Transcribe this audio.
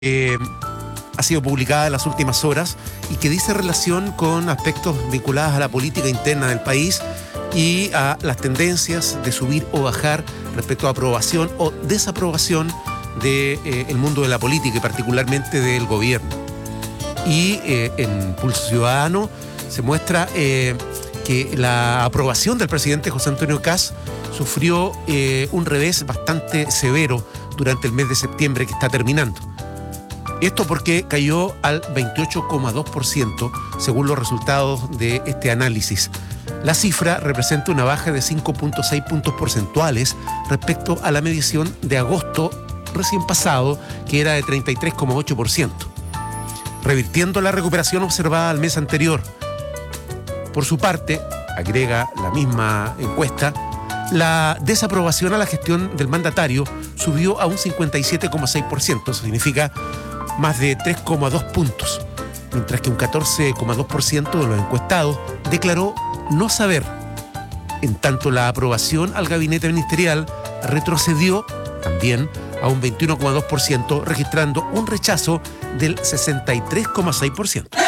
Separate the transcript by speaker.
Speaker 1: ha sido publicada en las últimas horas y que dice relación con aspectos vinculados a la política interna del país y a las tendencias de subir o bajar respecto a aprobación o desaprobación del mundo de la política y particularmente del gobierno. Y en Pulso Ciudadano se muestra que la aprobación del presidente José Antonio Kast sufrió un revés bastante severo durante el mes de septiembre que está terminando. Esto porque cayó al 28,2% según los resultados de este análisis. La cifra representa una baja de 5,6 puntos porcentuales respecto a la medición de agosto recién pasado, que era de 33,8%, revirtiendo la recuperación observada al mes anterior. Por su parte, agrega la misma encuesta, la desaprobación a la gestión del mandatario subió a un 57,6%, eso significa más de 3,2 puntos, mientras que un 14,2% de los encuestados declaró no saber. En tanto, la aprobación al gabinete ministerial retrocedió también a un 21,2%, registrando un rechazo del 63,6%.